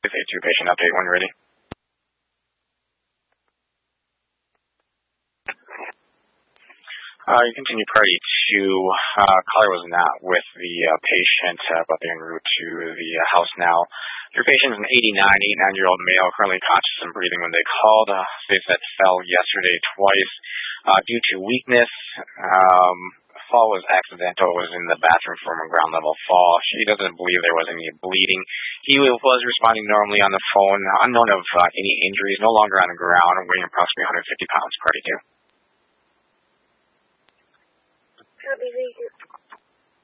With a two-patient update when ready. You continue party 2. Caller was not with the patient, but they're en route to the house now. Your patient is an 89-year-old male, currently conscious and breathing when they called. States that fell yesterday twice due to weakness. Fall was accidental, was in the bathroom from a ground level fall. She doesn't believe there was any bleeding. He was responding normally on the phone, unknown of any injuries, no longer on the ground, weighing approximately 150 pounds, party 2. Copy,